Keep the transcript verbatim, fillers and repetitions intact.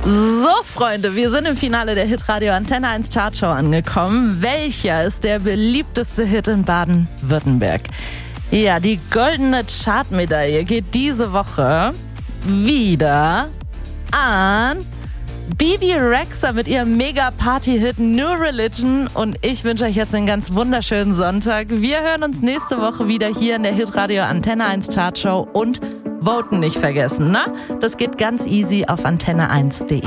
So, Freunde, wir sind im Finale der Hitradio Antenne eins Chartshow angekommen. Welcher ist der beliebteste Hit in Baden-Württemberg? Ja, die goldene Chartmedaille geht diese Woche wieder an Bebe Rexha mit ihrem Mega-Party-Hit New Religion. Und ich wünsche euch jetzt einen ganz wunderschönen Sonntag. Wir hören uns nächste Woche wieder hier in der Hitradio Antenne eins Chartshow und voten nicht vergessen, ne? Das geht ganz easy auf antenne eins punkt de.